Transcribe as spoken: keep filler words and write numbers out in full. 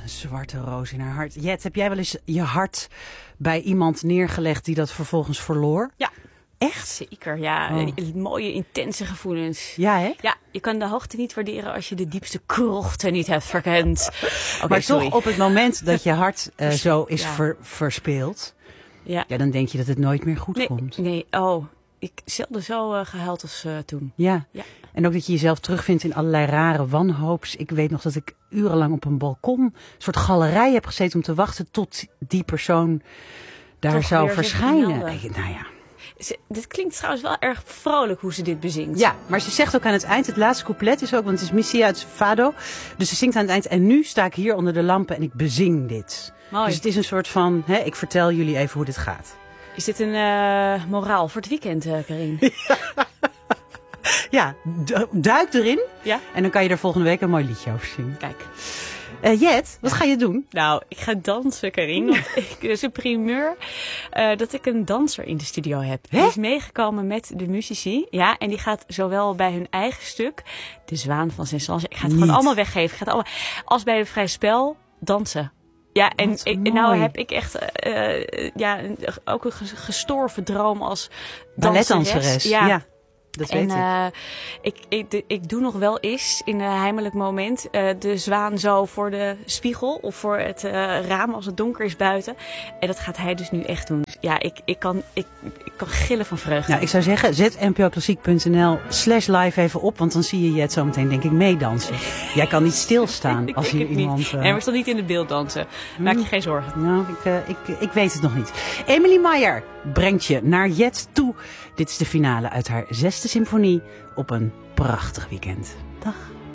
Een zwarte roos in haar hart. Jet, heb jij wel eens je hart bij iemand neergelegd die dat vervolgens verloor? Ja. Echt? Zeker, ja. Oh. Mooie, intense gevoelens. Ja, hè? Ja, je kan de hoogte niet waarderen als je de diepste krochten niet hebt verkend. Okay, maar sorry. Toch op het moment dat je hart uh, zo is ja. ver, verspeeld, ja. ja, dan denk je dat het nooit meer goed nee, komt. Nee, oh, ik zelden zo uh, gehuild als uh, toen. Ja. ja, en ook dat je jezelf terugvindt in allerlei rare wanhoops. Ik weet nog dat ik urenlang op een balkon, een soort galerij heb gezeten om te wachten tot die persoon daar Toch zou verschijnen. Ik, nou ja. Ze, dit klinkt trouwens wel erg vrolijk hoe ze dit bezingt. Ja, maar ze zegt ook aan het eind, het laatste couplet is ook, want het is Missia uit Fado. Dus ze zingt aan het eind, en nu sta ik hier onder de lampen en ik bezing dit. Mooi. Dus het is een soort van, hè, ik vertel jullie even hoe dit gaat. Is dit een uh, moraal voor het weekend, uh, Karin? Ja, duik erin. Ja? En dan kan je er volgende week een mooi liedje over zingen. Kijk. Uh, Jet, wat ja. ga je doen? Nou, ik ga dansen, Karin. Want ik, het is een primeur uh, dat ik een danser in de studio heb. Hè? Die is meegekomen met de muzici. Ja, en die gaat zowel bij hun eigen stuk, De Zwaan van Saint-Saëns. Ik ga het Niet. gewoon allemaal weggeven. Ik ga het allemaal, als bij de Vrij Spel, dansen. Ja, en ik, nou heb ik echt uh, ja, ook een gestorven droom als balletdanseres. Ja. ja. Dat en weet uh, ik. Ik, ik, ik doe nog wel eens in een heimelijk moment uh, de zwaan zo voor de spiegel of voor het uh, raam als het donker is buiten. En dat gaat hij dus nu echt doen. Ja, ik, ik, kan, ik, ik kan gillen van vreugde. Nou, ik zou zeggen, zet n p o klassiek punt n l slash live even op, want dan zie je Jet zo meteen denk ik meedansen. Jij kan niet stilstaan als hier iemand... Uh... Nee, maar ik zal niet in het beeld dansen. Maak je hmm. geen zorgen. Nou, ik, uh, ik, ik weet het nog niet. Emilie Meijer brengt je naar Jet toe. Dit is de finale uit haar zesde symfonie op een prachtig weekend. Dag.